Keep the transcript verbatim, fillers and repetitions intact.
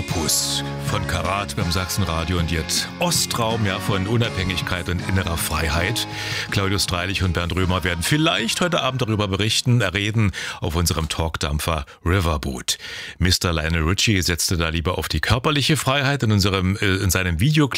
Opus von Karat beim Sachsenradio und jetzt Ostraum, ja, von Unabhängigkeit und innerer Freiheit. Claudius Dreilich und Bernd Römer werden vielleicht heute Abend darüber berichten, reden auf unserem Talkdampfer Riverboot. Mister Lionel Richie setzte da lieber auf die körperliche Freiheit in unserem, in seinem Videoclip